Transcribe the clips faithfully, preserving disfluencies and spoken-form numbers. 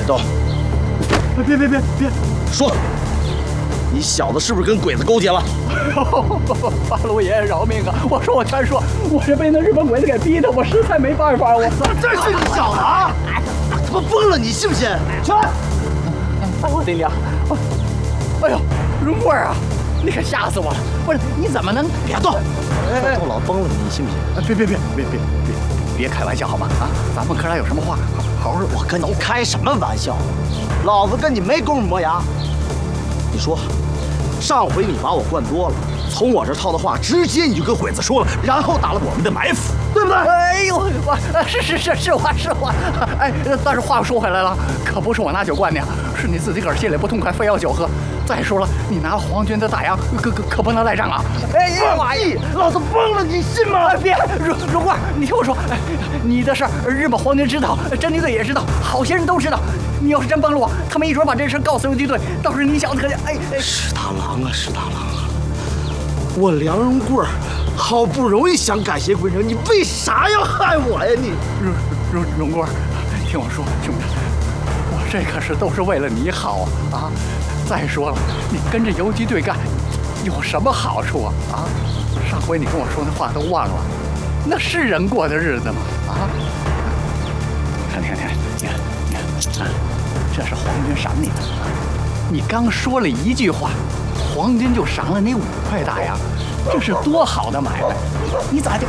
走。 别别别别， 说，你小子是不是跟鬼子勾结了？ 八路爷饶命啊！我说我全说，我是被那日本鬼子给逼的，我实在没办法。我这是你小子啊！我他妈疯了，你信不信？ 去！我的娘！哎呦，荣贵啊！你可吓死我了！不是，你怎么能别动？哎，我老疯了，你信不信？ 别别别别别别别开玩笑好吗？啊，咱们哥俩有什么话，好好说。 我跟你开什么玩笑？老子跟你没工夫磨牙。你说，上回你把我灌多了，从我这套的话直接你就跟鬼子说了，然后打了我们的埋伏，对不对？ 哎呦，我是是是是话是话。哎，但是话说回来了，可不是我拿酒灌你，是你自己个儿心里不痛快，非要酒喝。再说了，你拿了皇军的大洋，可可可不能赖账啊！ 哎，放屁！老子疯了，你信吗？ 别，荣荣贵，你听我说，哎，你的事儿日本皇军知道，侦缉队也知道，好些人都知道。你要是真帮了我，他们一准把这事告诉游击队，到时候你小子可就哎哎。 史大郎啊，史大郎啊！我梁荣贵好不容易想改邪归正，你为啥要害我呀？你荣荣荣贵，听我说，兄弟，我这可是都是为了你好啊！再说了，你跟着游击队干，有什么好处啊？啊！上回你跟我说那话都忘了，那是人过的日子吗？啊！看看看，你看你看，啊，这是皇军赏你的，你刚说了一句话，皇军就赏了你五块大洋，这是多好的买卖！你咋就？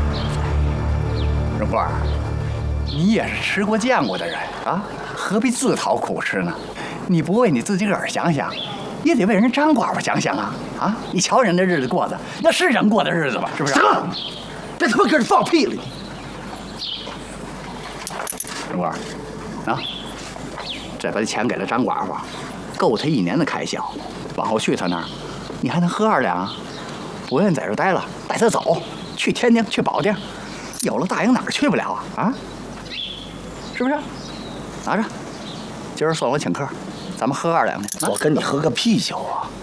荣贵儿，你也是吃过见过的人啊，何必自讨苦吃呢？你不为你自己个儿想想，也得为人张寡妇想想啊！啊，你瞧人家日子过的，那是人过的日子吗？是不是？ 行了，别他妈跟着放屁了你！ 荣贵儿，啊，这把钱给了张寡妇，够他一年的开销。往后去他那儿，你还能喝二两啊？不愿意在这待了，带他走，去天津，去保定。有了大洋哪儿去不了啊？啊，是不是？拿着，今儿算我请客，咱们喝二两去。 我跟你喝个屁酒啊！